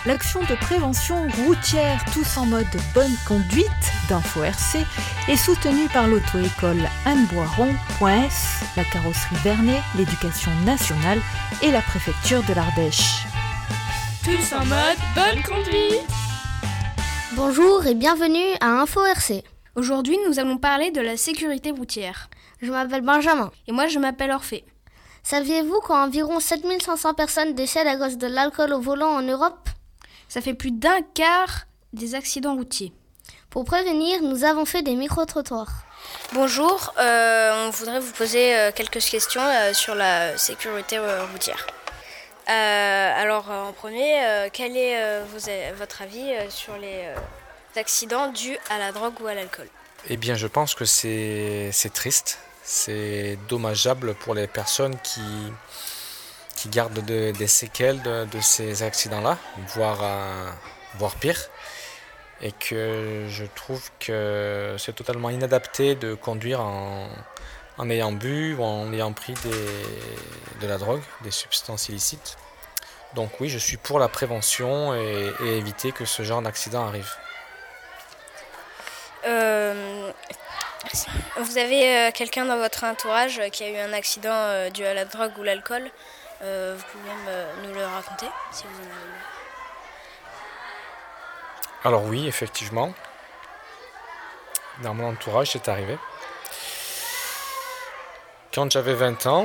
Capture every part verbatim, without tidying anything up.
L'action de prévention routière Tous en mode bonne conduite d'Info R C est soutenue par l'auto-école Anne Boiron.s, la carrosserie Vernet, l'éducation nationale et la préfecture de l'Ardèche. Tous en mode bonne conduite. Bonjour et bienvenue à Info R C. Aujourd'hui, nous allons parler de la sécurité routière. Je m'appelle Benjamin. Et moi, je m'appelle Orphée. Saviez-vous qu'environ sept mille cinq cents personnes décèdent à cause de l'alcool au volant en Europe ? Ça fait plus d'un quart des accidents routiers. Pour prévenir, nous avons fait des micro-trottoirs. Bonjour, euh, on voudrait vous poser euh, quelques questions euh, sur la sécurité euh, routière. Euh, alors euh, en premier, euh, quel est euh, vos, votre avis euh, sur les euh, accidents dus à la drogue ou à l'alcool ? Eh bien, je pense que c'est, c'est triste, c'est dommageable pour les personnes qui... qui gardent de, des séquelles de, de ces accidents-là, voire, euh, voire pire. Et que je trouve que c'est totalement inadapté de conduire en, en ayant bu ou en ayant pris des, de la drogue, des substances illicites. Donc oui, je suis pour la prévention et, et éviter que ce genre d'accident arrive. Euh, vous avez euh, quelqu'un dans votre entourage qui a eu un accident euh, dû à la drogue ou l'alcool ? Euh, vous pouvez me, nous le raconter si vous en avez. Alors oui, effectivement. Dans mon entourage, c'est arrivé. Quand j'avais vingt ans,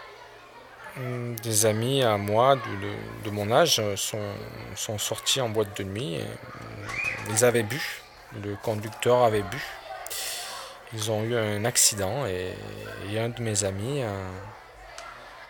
des amis à moi de, de, de mon âge sont, sont sortis en boîte de nuit. Et ils avaient bu, le conducteur avait bu. Ils ont eu un accident et, et un de mes amis... Un,